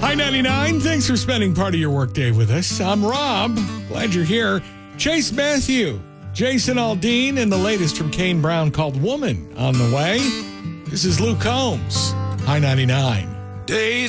Hi, 99. Thanks for spending part of your workday with us. I'm Rob. Glad you're here. Chase Matthew, Jason Aldean, and the latest from Kane Brown called Woman on the way. This is Luke Combs. Hi, 99. Days